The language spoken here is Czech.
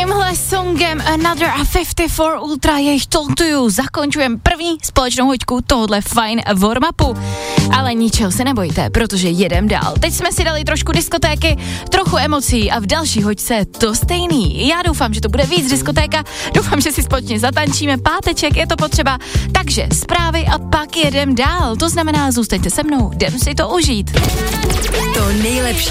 tímhle songem Another a 54 Ultra jejich Talk to You zakončujeme první společnou hoďku tohodle fajn warm-upu. Ale ničeho se nebojte, protože jedem dál. Teď jsme si dali trošku diskotéky, trochu emocí a v další hoďce to stejný. Já doufám, že to bude víc diskotéka, doufám, že si společně zatančíme, páteček, je to potřeba. Takže zprávy a pak jedem dál. To znamená, zůstaňte se mnou, jdem si to užít. To nejlepší